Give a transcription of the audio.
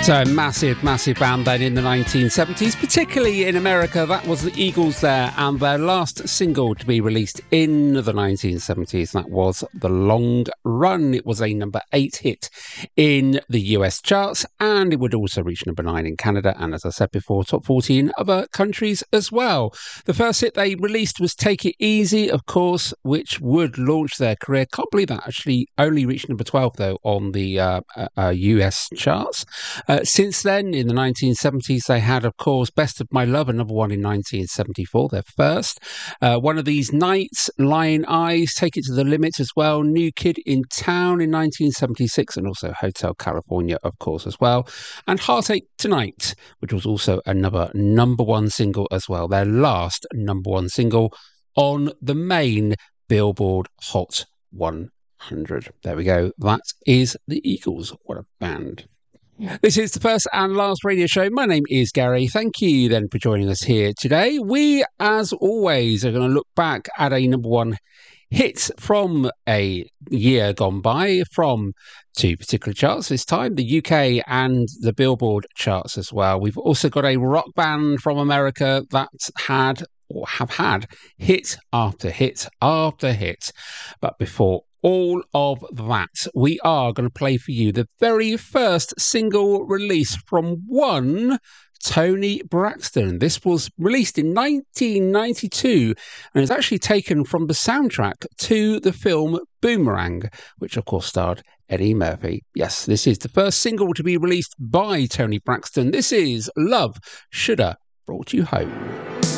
So massive band then in the 1970s, particularly in America. That was the Eagles there, and their last single to be released in the 1970s. That was The Long Run. It was a number 8 hit in the US charts, and it would also reach number 9 in Canada, and as I said before, top 40 in other countries as well. The first hit they released was Take It Easy, of course, which would launch their career. Can't believe that actually only reached number 12 though on the US charts. Since then, in the 1970s, they had, of course, Best of My Love, another one in 1974, their first. One of These Nights, Lion Eyes, Take It to the Limit as well. New Kid in Town in 1976, and also Hotel California, of course, as well. And Heartache Tonight, which was also another number one single as well. Their last number one single on the main Billboard Hot 100. There we go. That is the Eagles. What a band. This is the first and last radio show. My name is Gary. Thank you then for joining us here today. We, as always, are going to look back at a number one hit from a year gone by from two particular charts this time, the UK and the Billboard charts as well. We've also got a rock band from America that had or have had hit after hit after hit. But before all of that, we are going to play for you the very first single release from one Toni Braxton. This was released in 1992 and is actually taken from the soundtrack to the film Boomerang, which of course starred Eddie Murphy. Yes, this is the first single to be released by Toni Braxton. This is Love Shoulda Brought You Home.